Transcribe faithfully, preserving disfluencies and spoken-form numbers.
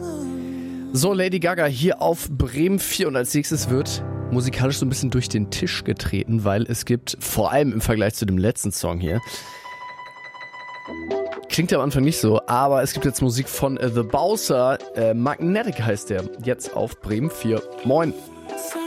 So, Lady Gaga hier auf Bremen vier und als nächstes wird musikalisch so ein bisschen durch den Tisch getreten, weil es gibt, vor allem im Vergleich zu dem letzten Song hier, klingt ja am Anfang nicht so, aber es gibt jetzt Musik von äh, The Bowser, äh, Magnetic heißt der, jetzt auf Bremen vier. Moin.